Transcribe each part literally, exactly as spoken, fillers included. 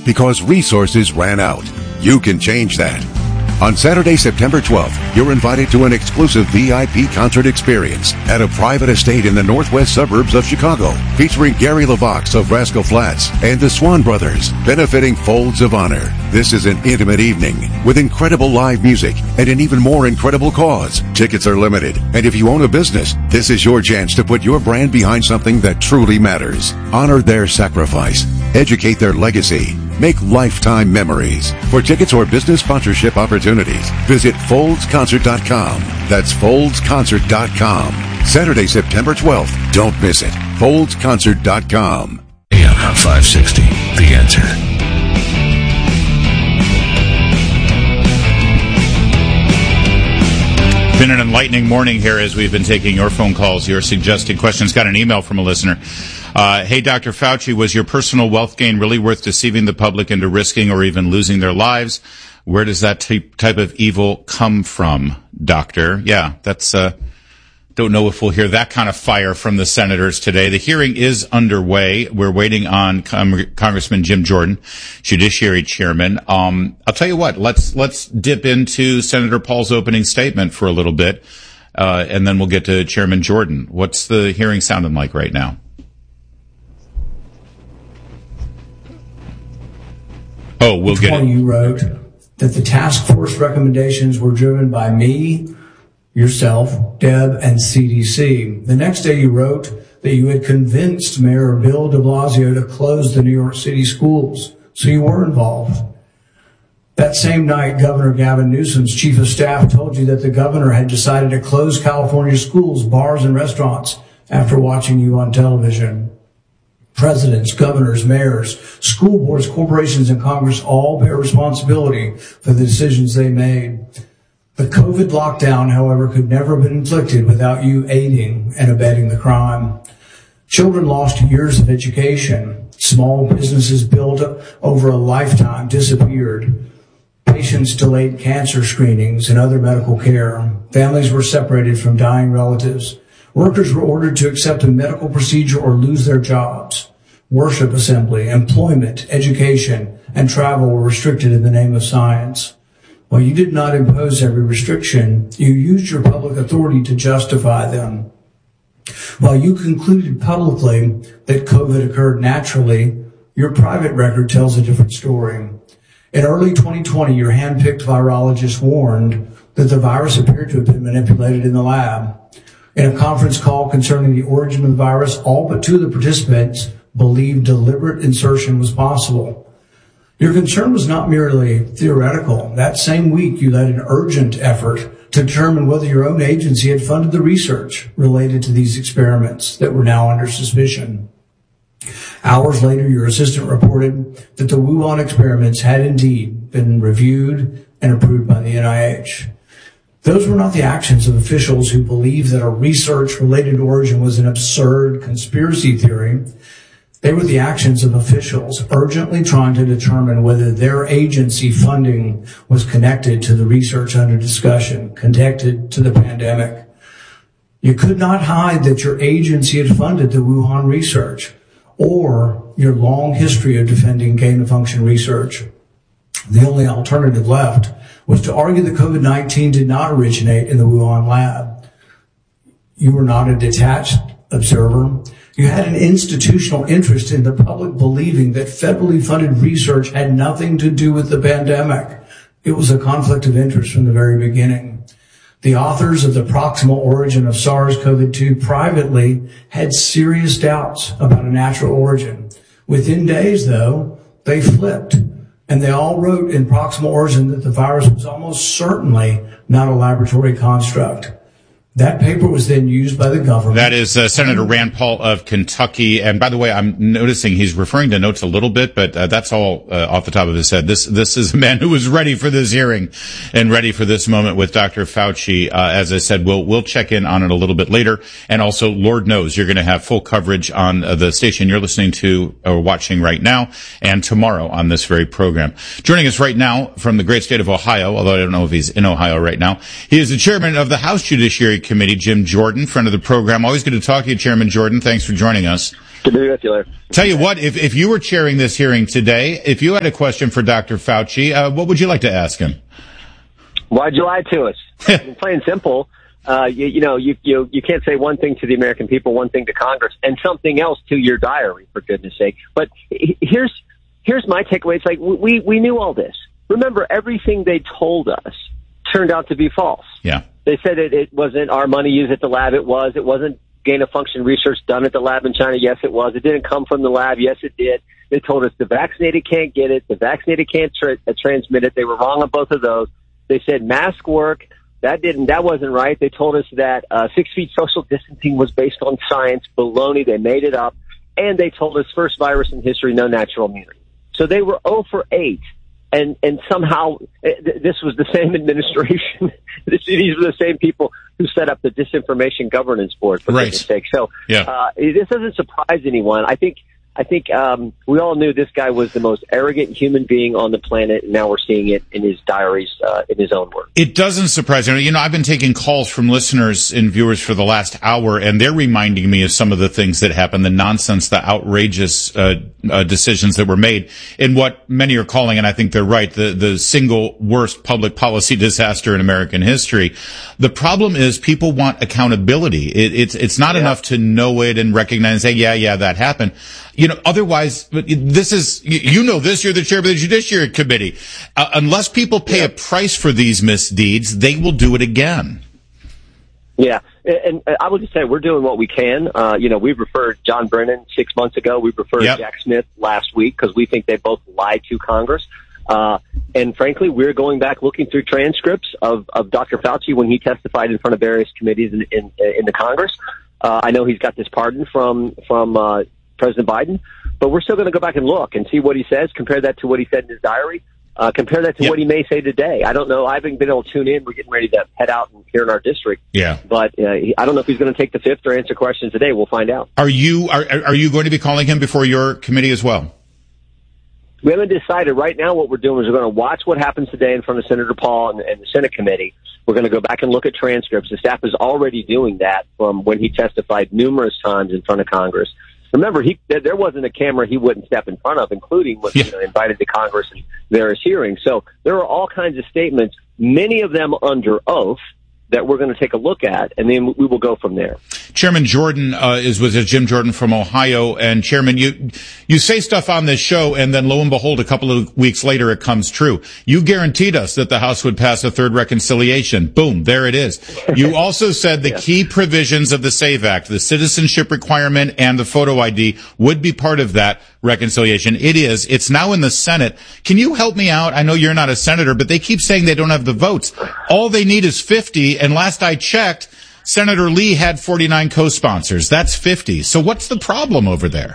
because resources ran out. You can change that. On Saturday, September twelfth, you're invited to an exclusive V I P concert experience at a private estate in the northwest suburbs of Chicago, featuring Gary LaVox of Rascal Flatts and the Swan Brothers, benefiting Folds of Honor. This is an intimate evening with incredible live music and an even more incredible cause. Tickets are limited, and if you own a business, this is your chance to put your brand behind something that truly matters. Honor their sacrifice, educate their legacy, make lifetime memories. For tickets or business sponsorship opportunities, visit folds concert dot com. That's folds concert dot com. Saturday, September twelfth. Don't miss it. folds concert dot com. A M five sixty, The Answer. Been an enlightening morning here as we've been taking your phone calls, your suggested questions. Got an email from a listener. Uh, hey, Doctor Fauci, was your personal wealth gain really worth deceiving the public into risking or even losing their lives? Where does that t- type of evil come from, Doctor? Yeah, that's, uh, don't know if we'll hear that kind of fire from the senators today. The hearing is underway. We're waiting on Com- Congressman Jim Jordan, Judiciary Chairman. Um, I'll tell you what, let's, let's dip into Senator Paul's opening statement for a little bit, uh, and then we'll get to Chairman Jordan. What's the hearing sounding like right now? Oh, we'll get it. You wrote that the task force recommendations were driven by me, yourself, Deb, and C D C. The next day you wrote that you had convinced Mayor Bill de Blasio to close the New York City schools, so you were involved. That same night, Governor Gavin Newsom's chief of staff told you that the governor had decided to close California schools, bars, and restaurants after watching you on television. Presidents, governors, mayors, school boards, corporations, and Congress all bear responsibility for the decisions they made. The COVID lockdown, however, could never have been inflicted without you aiding and abetting the crime. Children lost years of education. Small businesses built over a lifetime disappeared. Patients delayed cancer screenings and other medical care. Families were separated from dying relatives. Workers were ordered to accept a medical procedure or lose their jobs. Worship assembly, employment, education, and travel were restricted in the name of science. While you did not impose every restriction, you used your public authority to justify them. While you concluded publicly that COVID occurred naturally, your private record tells a different story. In early twenty twenty, your hand-picked virologist warned that the virus appeared to have been manipulated in the lab. In a conference call concerning the origin of the virus, all but two of the participants believed deliberate insertion was possible. Your concern was not merely theoretical. That same week, you led an urgent effort to determine whether your own agency had funded the research related to these experiments that were now under suspicion. Hours later, your assistant reported that the Wuhan experiments had indeed been reviewed and approved by the N I H. Those were not the actions of officials who believed that a research-related origin was an absurd conspiracy theory. They were the actions of officials urgently trying to determine whether their agency funding was connected to the research under discussion, connected to the pandemic. You could not hide that your agency had funded the Wuhan research or your long history of defending gain-of-function research. The only alternative left was to argue that COVID nineteen did not originate in the Wuhan lab. You were not a detached observer. You had an institutional interest in the public believing that federally funded research had nothing to do with the pandemic. It was a conflict of interest from the very beginning. The authors of the proximal origin of SARS-C o V two privately had serious doubts about a natural origin. Within days, though, they flipped, and they all wrote in proximal origin that the virus was almost certainly not a laboratory construct. That paper was then used by the government. That is uh, Senator Rand Paul of Kentucky. And by the way, I'm noticing he's referring to notes a little bit, but uh, that's all uh, off the top of his head. This this is a man who was ready for this hearing and ready for this moment with Doctor Fauci. Uh, as I said, we'll we'll check in on it a little bit later. And also, Lord knows, you're going to have full coverage on uh, the station you're listening to or watching right now and tomorrow on this very program. Joining us right now from the great state of Ohio, although I don't know if he's in Ohio right now, he is the chairman of the House Judiciary Committee, Jim Jordan, friend of the program. Always good to talk to you, Chairman Jordan. Thanks for joining us. Good to be with you, Larry. Tell you what, if, if you were chairing this hearing today, if you had a question for Doctor Fauci, uh, what would you like to ask him? Why'd you lie to us? I mean, plain and simple. Uh, you, you know, you, you, you can't say one thing to the American people, one thing to Congress, and something else to your diary, for goodness sake. But here's, here's my takeaway. It's like, we, we knew all this. Remember, everything they told us turned out to be false. Yeah. They said it, it wasn't our money used at the lab. It was. It wasn't gain-of-function research done at the lab in China. Yes, it was. It didn't come from the lab. Yes, it did. They told us the vaccinated can't get it. The vaccinated can't tra- transmit it. They were wrong on both of those. They said mask work. That didn't, that wasn't right. They told us that uh, six feet social distancing was based on science. Baloney. They made it up. And they told us first virus in history, no natural immunity. So they were zero for eight. And, and somehow th- this was the same administration. These were the same people who set up the Disinformation Governance Board, for goodness sake. So, yeah. uh, this doesn't surprise anyone. I think, I think, um, we all knew this guy was the most arrogant human being on the planet, and now we're seeing it in his diaries, uh, in his own words. It doesn't surprise me. You know, I've been taking calls from listeners and viewers for the last hour, and they're reminding me of some of the things that happened, the nonsense, the outrageous, uh, uh decisions that were made in what many are calling, and I think they're right, the, the single worst public policy disaster in American history. The problem is people want accountability. It, it's, it's not yeah. enough to know it and recognize and say, yeah, yeah, that happened. You know, otherwise, this is, you know this, you're the chair of the Judiciary Committee. Uh, unless people pay yeah. a price for these misdeeds, they will do it again. Yeah, and, and I will just say we're doing what we can. Uh, you know, we referred John Brennan six months ago. We referred yep. Jack Smith last week because we think they both lied to Congress. Uh, and frankly, we're going back looking through transcripts of, of Doctor Fauci when he testified in front of various committees in, in, in the Congress. Uh, I know he's got this pardon from, from, uh, President Biden, but we're still going to go back and look and see what he says, compare that to what he said in his diary, uh, compare that to yep. what he may say today. I don't know. I haven't been able to tune in. We're getting ready to head out and here in our district. Yeah. But uh, he, I don't know if he's going to take the fifth or answer questions today. We'll find out. Are you, are, are you going to be calling him before your committee as well? We haven't decided. Right now what we're doing is we're going to watch what happens today in front of Senator Paul and, and the Senate committee. We're going to go back and look at transcripts. The staff is already doing that from when he testified numerous times in front of Congress. Remember, he, there wasn't a camera he wouldn't step in front of, including when yeah. you know, invited to Congress and various hearings. So there are all kinds of statements, many of them under oath, that we're going to take a look at, and then we will go from there. Chairman Jordan uh, is was it Jim Jordan from Ohio, and Chairman, you you say stuff on this show, and then lo and behold, a couple of weeks later, it comes true. You guaranteed us that the House would pass a third reconciliation. Boom, there it is. You also said the yeah. key provisions of the SAVE Act, the citizenship requirement and the photo I D, would be part of that reconciliation. It is. It's now in the Senate. Can you help me out? I know you're not a senator, but they keep saying they don't have the votes. All they need is fifty, and last I checked, Senator Lee had forty-nine co-sponsors. That's fifty. So what's the problem over there?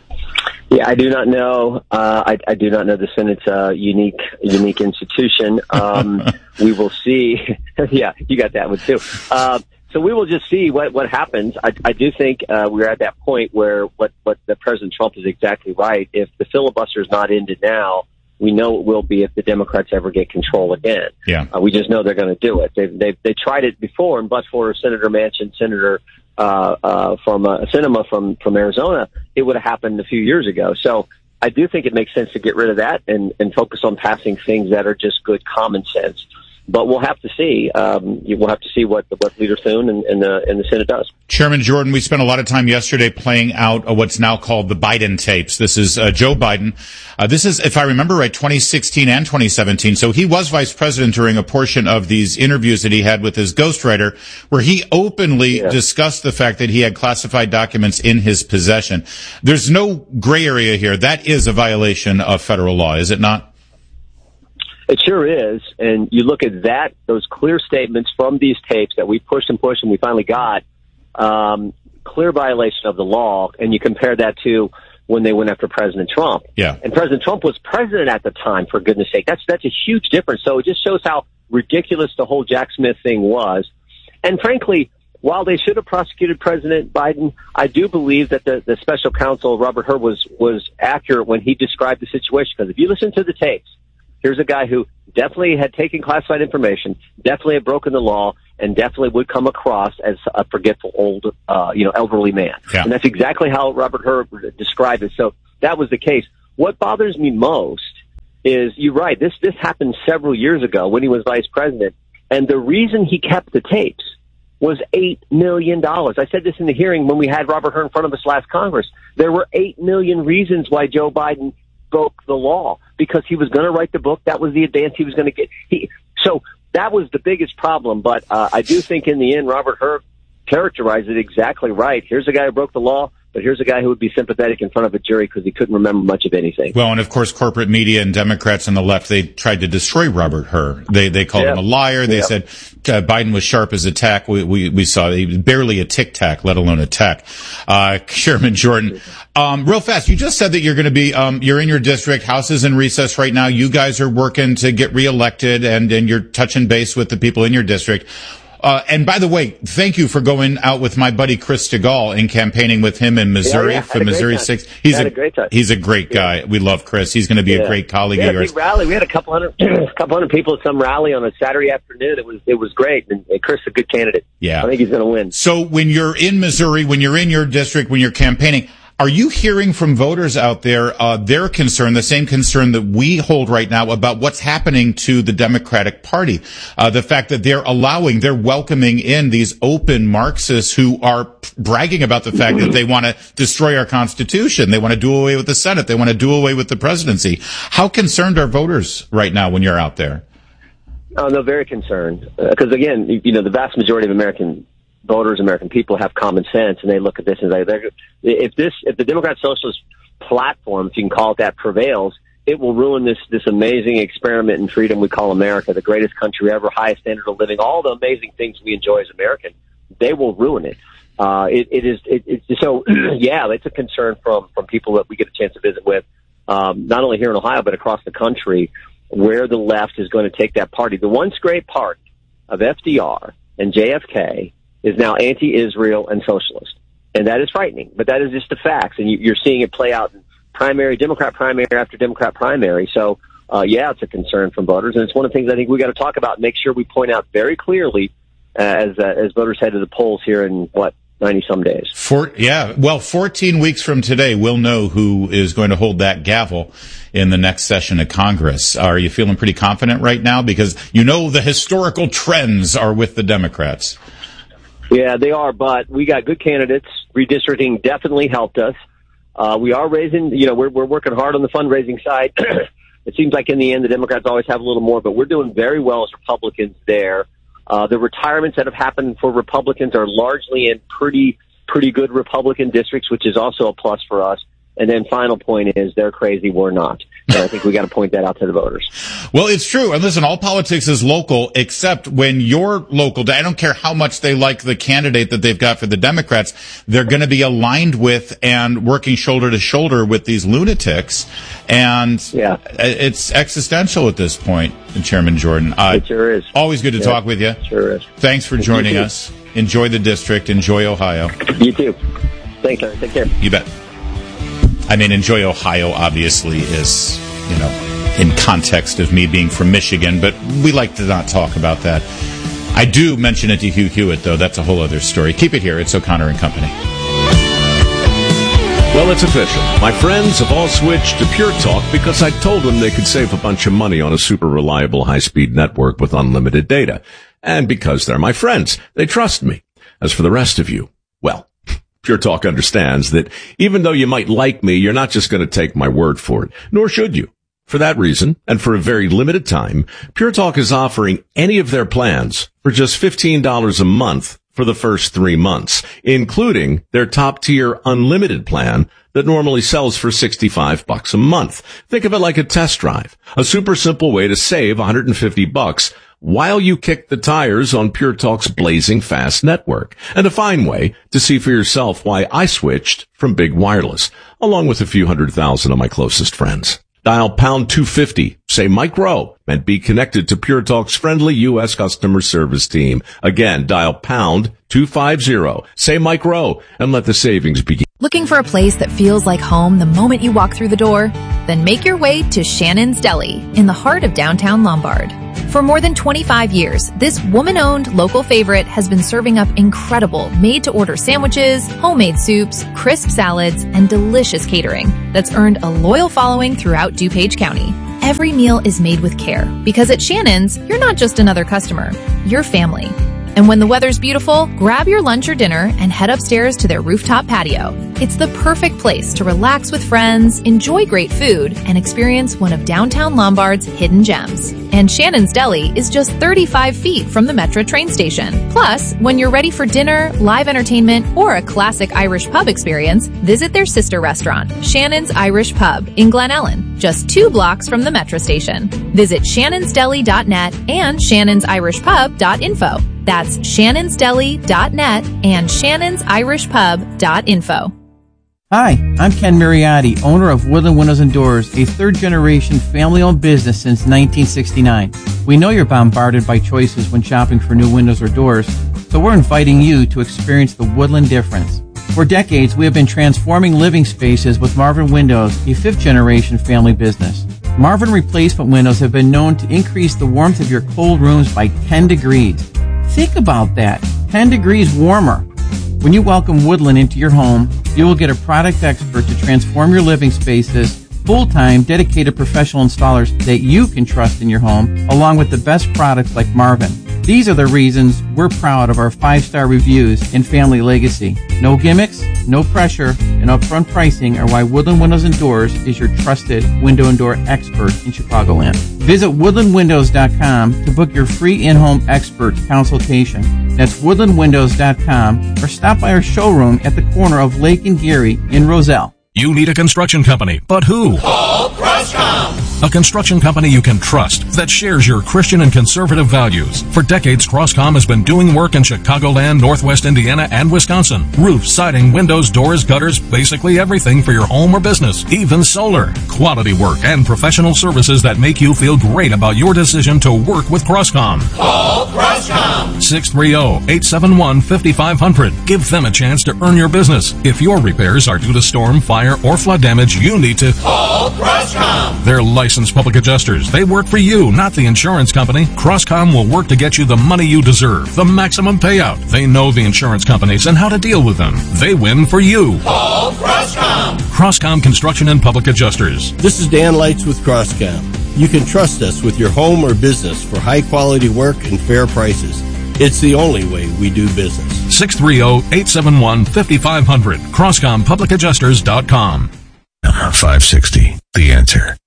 Yeah, I do not know. Uh, I, I do not know the Senate's uh, unique unique institution. Um, we will see. Yeah, you got that one too. Uh, so we will just see what, what happens. I, I do think uh, we're at that point where what, what the President Trump is exactly right. If the filibuster is not ended now, we know it will be if the Democrats ever get control again. Yeah. Uh, we just know they're going to do it. They've, they've, they tried it before, and but for Senator Manchin, Senator, uh, uh, from, uh, Sinema from, from Arizona, it would have happened a few years ago. So I do think it makes sense to get rid of that and, and focus on passing things that are just good common sense. But we'll have to see. Um, we'll have to see what what Leader Thune and, and, the, and the Senate does. Chairman Jordan, we spent a lot of time yesterday playing out uh, what's now called the Biden tapes. This is uh, Joe Biden. Uh, this is, if I remember right, twenty sixteen and twenty seventeen. So he was vice president during a portion of these interviews that he had with his ghostwriter, where he openly yeah. discussed the fact that he had classified documents in his possession. There's no gray area here. That is a violation of federal law, is it not? It sure is, and you look at that, those clear statements from these tapes that we pushed and pushed and we finally got, um, clear violation of the law, and you compare that to when they went after President Trump. Yeah. And President Trump was president at the time, for goodness sake. That's, that's a huge difference. So it just shows how ridiculous the whole Jack Smith thing was. And frankly, while they should have prosecuted President Biden, I do believe that the, the special counsel, Robert Hur, was, was accurate when he described the situation. Because if you listen to the tapes, here's a guy who definitely had taken classified information, definitely had broken the law, and definitely would come across as a forgetful old, uh, you know, elderly man. Yeah. And that's exactly how Robert Hur described it. So that was the case. What bothers me most is, you're right, this, this happened several years ago when he was vice president. And the reason he kept the tapes was eight million dollars. I said this in the hearing when we had Robert Hur in front of us last Congress. There were eight million reasons why Joe Biden broke the law, because he was going to write the book. That was the advance he was going to get. He, so that was the biggest problem. But uh, I do think in the end, Robert Hur characterized it exactly right. Here's a guy who broke the law, but here's a guy who would be sympathetic in front of a jury because he couldn't remember much of anything. Well, and of course, corporate media and Democrats on the left, they tried to destroy Robert Hur. They they called yeah. him a liar. They yeah. said uh, Biden was sharp as a tack. We, we, we saw he was barely a tic tac, let alone a tack. Uh, Chairman Jordan, um, real fast, you just said that you're going to be, um, you're in your district. House is in recess right now. You guys are working to get reelected, and, and you're touching base with the people in your district. Uh, and by the way, thank you for going out with my buddy Chris DeGaulle and campaighing with him in Missouri yeah, yeah. for Missouri six. He's had a, a great time. He's a great guy. Yeah. We love Chris. He's going to be yeah. a great colleague we had of a yours. Big rally. We had a couple hundred, a couple hundred people at some rally on a Saturday afternoon. It was, it was great. And Chris is a good candidate. Yeah. I think he's going to win. So when you're in Missouri, when you're in your district, when you're campaigning, are you hearing from voters out there uh, their concern, the same concern that we hold right now about what's happening to the Democratic Party? Uh, the fact that they're allowing, they're welcoming in these open Marxists who are bragging about the fact that they want to destroy our Constitution. They want to do away with the Senate. They want to do away with the presidency. How concerned are voters right now when you're out there? Oh, no, very concerned. Because, uh, again, you know, the vast majority of American voters, American people have common sense, and they look at this and they, they're, if this, if the Democrat Socialist platform, if you can call it that, prevails, it will ruin this, this amazing experiment in freedom we call America, the greatest country ever, highest standard of living, all the amazing things we enjoy as Americans. They will ruin it. Uh, it, it is, it, it's so, yeah, it's a concern from, from people that we get a chance to visit with, um, not only here in Ohio, but across the country, where the left is going to take that party. The once great part of F D R and J F K is now anti-Israel and socialist. And that is frightening, but that is just the facts. And you, you're seeing it play out in primary, Democrat primary after Democrat primary. So, uh, yeah, it's a concern from voters. And it's one of the things I think we got to talk about and make sure we point out very clearly uh, as, uh, as voters head to the polls here in, what, ninety some days. For, yeah. Well, fourteen weeks from today, we'll know who is going to hold that gavel in the next session of Congress. Are you feeling pretty confident right now? Because you know the historical trends are with the Democrats. Yeah, they are, but we got good candidates. Redistricting definitely helped us. Uh, we are raising, you know, we're, we're working hard on the fundraising side. It seems like in the end, the Democrats always have a little more, but we're doing very well as Republicans there. Uh, the retirements that have happened for Republicans are largely in pretty, pretty good Republican districts, which is also a plus for us. And then final point is they're crazy, we're not. And I think we got to point that out to the voters. Well, it's true. And listen, all politics is local, except when you're local. I don't care how much they like the candidate that they've got for the Democrats. They're going to be aligned with and working shoulder to shoulder with these lunatics. And yeah. It's existential at this point, Chairman Jordan. Uh, it sure is. Always good to yeah, talk with you. Sure is. Thanks for joining us. Enjoy the district. Enjoy Ohio. You too. Thanks, Larry. Take care. You bet. I mean, enjoy Ohio obviously is, you know, in context of me being from Michigan, but we like to not talk about that. I do mention it to Hugh Hewitt, though. That's a whole other story. Keep it here. It's O'Connor and Company. Well, it's official. My friends have all switched to Pure Talk because I told them they could save a bunch of money on a super reliable high-speed network with unlimited data. And because they're my friends, they trust me. As for the rest of you, well, Pure Talk understands that even though you might like me, you're not just going to take my word for it, nor should you. For that reason, and for a very limited time, Pure Talk is offering any of their plans for just fifteen dollars a month for the first three months, including their top-tier unlimited plan that normally sells for sixty-five bucks a month. Think of it like a test drive, a super simple way to save one hundred fifty bucks while you kick the tires on Pure Talk's blazing fast network, and a fine way to see for yourself why I switched from big wireless, along with a few hundred thousand of my closest friends. Dial pound two fifty, say Mike Rowe, and be connected to Pure Talk's friendly U S customer service team. Again, dial pound two fifty, say Mike Rowe, and let the savings begin. Looking for a place that feels like home the moment you walk through the door? Then make your way to Shannon's Deli in the heart of downtown Lombard. For more than twenty-five years, this woman-owned local favorite has been serving up incredible made-to-order sandwiches, homemade soups, crisp salads, and delicious catering that's earned a loyal following throughout DuPage County. Every meal is made with care because at Shannon's, you're not just another customer, you're family. And when the weather's beautiful, grab your lunch or dinner and head upstairs to their rooftop patio. It's the perfect place to relax with friends, enjoy great food, and experience one of downtown Lombard's hidden gems. And Shannon's Deli is just thirty-five feet from the Metra train station. Plus, when you're ready for dinner, live entertainment, or a classic Irish pub experience, visit their sister restaurant, Shannon's Irish Pub in Glen Ellen, just two blocks from the Metra station. Visit shannons deli dot net and shannons irish pub dot info. That's shannons deli dot net and shannons irish pub dot info. Hi, I'm Ken Mariotti, owner of Woodland Windows and Doors, a third-generation family-owned business since nineteen sixty-nine. We know you're bombarded by choices when shopping for new windows or doors, so we're inviting you to experience the Woodland difference. For decades, we have been transforming living spaces with Marvin Windows, a fifth-generation family business. Marvin replacement windows have been known to increase the warmth of your cold rooms by ten degrees. Think about that, ten degrees warmer. When you welcome Woodland into your home, you will get a product expert to transform your living spaces, full-time, dedicated professional installers that you can trust in your home, along with the best products like Marvin. These are the reasons we're proud of our five-star reviews and family legacy. No gimmicks, no pressure, and upfront pricing are why Woodland Windows and Doors is your trusted window and door expert in Chicagoland. Visit woodland windows dot com to book your free in-home expert consultation. That's woodland windows dot com or stop by our showroom at the corner of Lake and Geary in Roselle. You need a construction company, but who? Call Croscom. A construction company you can trust that shares your Christian and conservative values. For decades, Croscom has been doing work in Chicagoland, Northwest Indiana, and Wisconsin. Roofs, siding, windows, doors, gutters, basically everything for your home or business, even solar. Quality work and professional services that make you feel great about your decision to work with Croscom. Call Croscom. six three zero, eight seven one, five five zero zero. Give them a chance to earn your business. If your repairs are due to storm, fire, or flood damage, you need to call Croscom. They're licensed public adjusters. They work for you, not the insurance company. Croscom will work to get you the money you deserve, the maximum payout. They know the insurance companies and how to deal with them. They win for you. Call Croscom. Croscom Construction and Public Adjusters. This is Dan Lights with Croscom. You can trust us with your home or business for high quality work and fair prices. It's the only way we do business. six three zero, eight seven one, five five zero zero. Croscom Public Adjusters dot com. five sixty, The Answer.